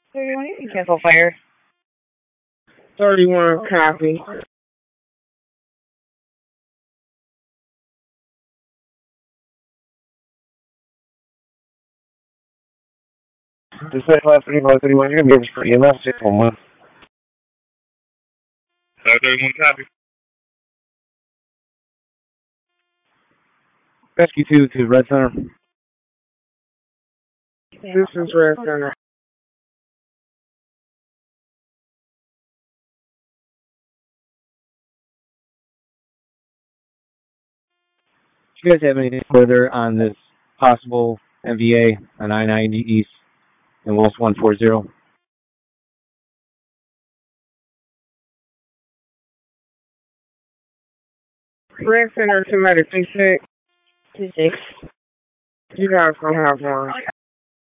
31, you can cancel fire. 31, copy. Dispatch last 31, you're going to be able for EMS 611. 31, copy. Rescue 2 to Red Center. This is Red Center. Do you guys have anything further on this possible MVA on I-90 East and Wolf 140? Red Center 286. 26. You guys gonna have one.